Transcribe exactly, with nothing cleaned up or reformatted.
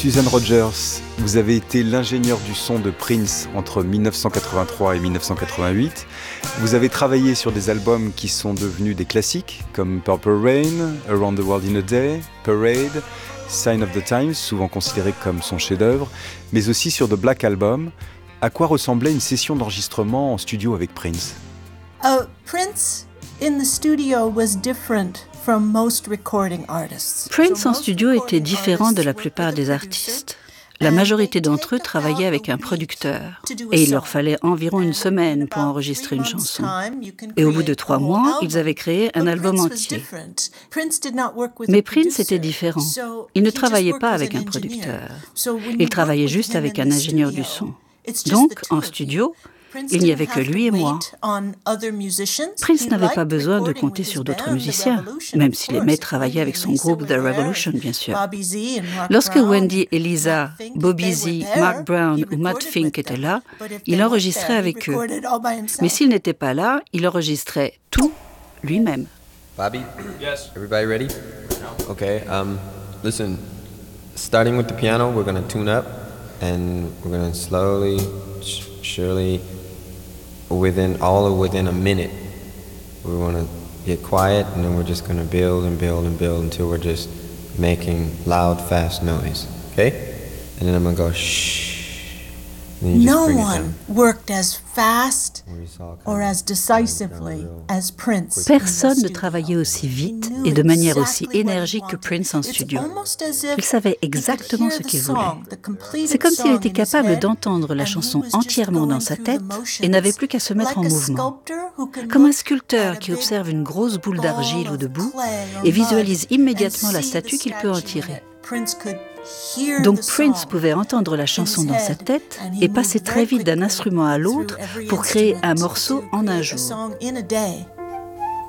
Susan Rogers, vous avez été l'ingénieur du son de Prince entre mille neuf cent quatre-vingt-trois et mille neuf cent quatre-vingt-huit. Vous avez travaillé sur des albums qui sont devenus des classiques, comme Purple Rain, Around the World in a Day, Parade, Sign of the Times, souvent considéré comme son chef-d'œuvre, mais aussi sur The Black Album. À quoi ressemblait une session d'enregistrement en studio avec Prince? Uh, Prince in the studio was different from most recording artists. Prince en studio était différent de la plupart des artistes. La majorité d'entre eux travaillaient avec un producteur et il leur fallait environ une semaine pour enregistrer une chanson. Et au bout de trois mois, ils avaient créé un album entier. Mais Prince était différent. Il ne travaillait pas avec un producteur. Il travaillait juste avec un ingénieur du son. Donc, en studio, il n'y avait que lui et moi. Prince n'avait pas besoin de compter sur d'autres musiciens, même s'il aimait travailler avec son groupe The Revolution, bien sûr. Lorsque Wendy et Lisa, Bobby Z, Mark Brown ou Matt Fink étaient là, il enregistrait avec eux. Mais s'il n'était pas là, il enregistrait tout lui-même. Bobby? Yes. Everybody ready? Okay, um, listen, starting with the piano, we're going to tune up, and we're going to slowly, surely, within all of within a minute, we want to get quiet, and then we're just going to build and build and build until we're just making loud, fast noise, okay? And then I'm going to go shh. No one worked as fast or as decisively as Prince. Personne ne travaillait aussi vite et de manière aussi énergique que Prince en studio. Il savait exactement ce qu'il voulait. C'est comme s'il était capable d'entendre la chanson entièrement dans sa tête et n'avait plus qu'à se mettre en mouvement. Comme un sculpteur qui observe une grosse boule d'argile ou de boue et visualise immédiatement la statue qu'il peut en tirer. Donc Prince pouvait entendre la chanson dans sa tête et passer très vite d'un instrument à l'autre pour créer un morceau en un jour.